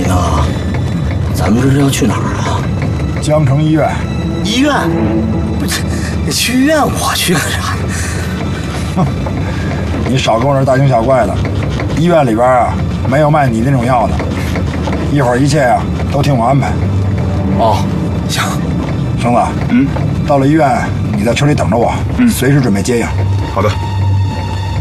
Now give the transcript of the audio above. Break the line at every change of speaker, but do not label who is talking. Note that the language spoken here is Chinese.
那咱们这是要去哪儿啊？
江城医院。
医院？不是，你去医院我去干啥？
哼，你少跟我这大惊小怪的。医院里边啊，没有卖你那种药的。一会儿一切啊，都听我安排。
哦，行。
绳子，到了医院，你在车里等着我，随时准备接应。
好的。